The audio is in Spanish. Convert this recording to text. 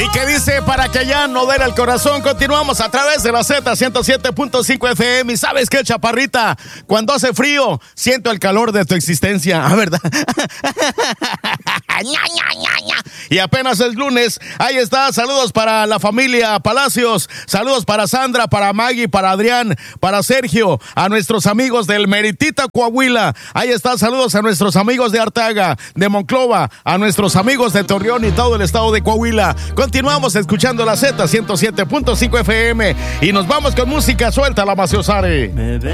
Y que dice, para que ya no duele el corazón, continuamos a través de la Z107.5 FM. ¿Y sabes qué, chaparrita? Cuando hace frío, siento el calor de tu existencia, ¿verdad? Y apenas es lunes, ahí está, saludos para la familia Palacios, saludos para Sandra, para Maggie, para Adrián, para Sergio, a nuestros amigos del Meritita, Coahuila, ahí está, saludos a nuestros amigos de Arteaga, de Monclova, a nuestros amigos de Torreón y todo el estado de Coahuila. Continuamos escuchando la Z107.5 FM y nos vamos con música, suelta la Maciosare.